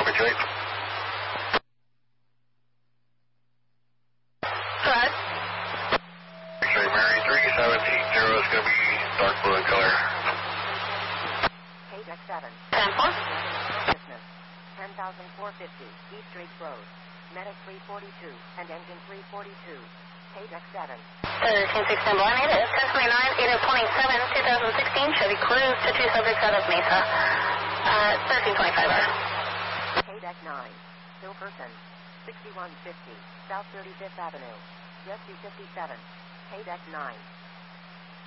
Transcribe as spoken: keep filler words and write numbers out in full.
two eight. Correct. X-ray Mary three seven eight zero is going to be dark blue in color. K D E C seven. ten four. Business. ten thousand four hundred fifty. East Ridge Road. Medic three forty-two and engine three forty-two. K D E C seven. thirteen sixteen Blind Native, ten twenty-nine, eight oh twenty-seven, twenty sixteen, Chevy Cruise to two subjects out of Mesa. Uh, thirteen twenty-five hour. K D E C nine. Bill Person. sixty-one fifty. South thirty-fifth Avenue. Rescue fifty-seven. K D E C nine.